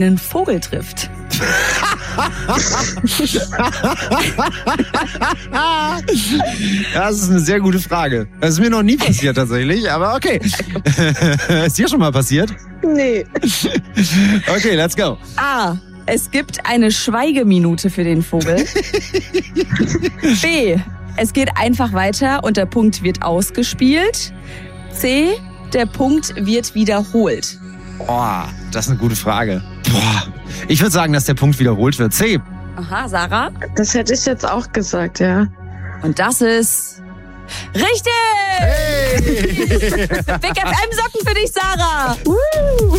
einen Vogel trifft? Das ist eine sehr gute Frage. Das ist mir noch nie passiert tatsächlich, aber okay. Ist dir schon mal passiert? Nee. Okay, let's go. A. Es gibt eine Schweigeminute für den Vogel. B. Es geht einfach weiter und der Punkt wird ausgespielt. C. Der Punkt wird wiederholt. Boah, das ist eine gute Frage. Boah, ich würde sagen, dass der Punkt wiederholt wird. C. Aha, Sarah? Das hätte ich jetzt auch gesagt, ja. Und das ist richtig! Hey! Big FM Socken für dich, Sarah! Woo!